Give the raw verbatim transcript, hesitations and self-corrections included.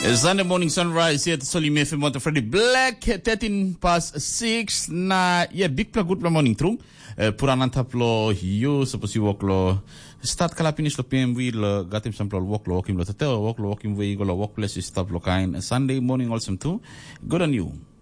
Sunday morning sunrise here at Solim F M Monte Freddy Black, thirteen past six na yeah big pla good pla morning through uh, puranan taplo you suppose you walk lo start kalapinis lo P M V lo gatim sample walk lo walking lo tatel walk lo walking way go lo walk place stop lo kain Sunday morning also too good on you.